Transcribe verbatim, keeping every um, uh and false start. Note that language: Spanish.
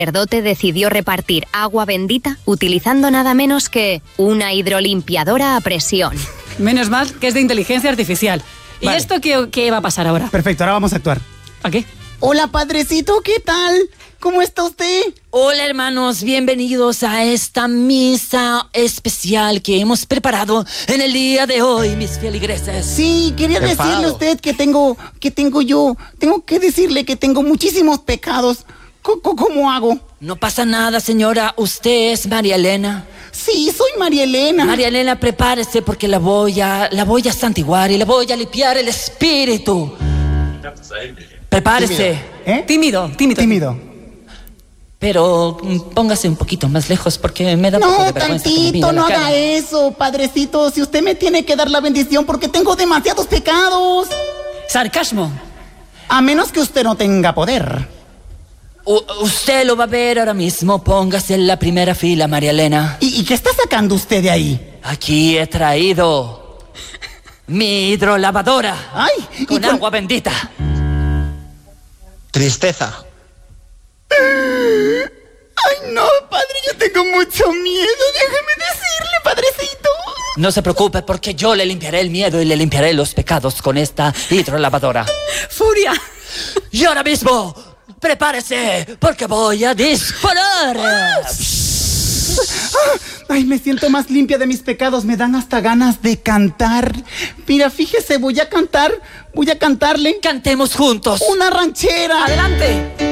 sacerdote decidió repartir agua bendita utilizando nada menos que una hidrolimpiadora a presión. Menos mal que es de inteligencia artificial. ¿Y Vale. esto qué, qué va a pasar ahora? Perfecto, ahora vamos a actuar. ¿A qué? Hola, padrecito, ¿qué tal? ¿Cómo está usted? Hola hermanos, bienvenidos a esta misa especial que hemos preparado en el día de hoy, mis feligreses. Sí, quería Qué decirle enfado. a usted que tengo, que tengo yo, tengo que decirle que tengo muchísimos pecados. Co- co- ¿Cómo hago? No pasa nada, señora, usted es María Elena. Sí, soy María Elena. María Elena, prepárese porque la voy a, la voy a santiguar y la voy a limpiar el espíritu. Prepárese. ¿Eh? Tímido, tímido. Tímido. Pero mm, póngase un poquito más lejos porque me da un poco No, de vergüenza que me mire tantito, a la no haga cara. eso, padrecito. Si usted me tiene que dar la bendición porque tengo demasiados pecados. Sarcasmo. A menos que usted no tenga poder. U- usted lo va a ver ahora mismo. Póngase en la primera fila, María Elena. ¿Y, y qué está sacando usted de ahí? Aquí he traído mi hidrolavadora Ay, con y con- agua bendita. Tristeza. Ay, no, padre, yo tengo mucho miedo. Déjeme decirle, padrecito. No se preocupe porque yo le limpiaré el miedo y le limpiaré los pecados con esta hidrolavadora. Furia. Y ahora mismo, prepárese porque voy a disparar. Ay, me siento más limpia de mis pecados. Me dan hasta ganas de cantar. Mira, fíjese, voy a cantar. Voy a cantarle Cantemos juntos. una ranchera. Adelante.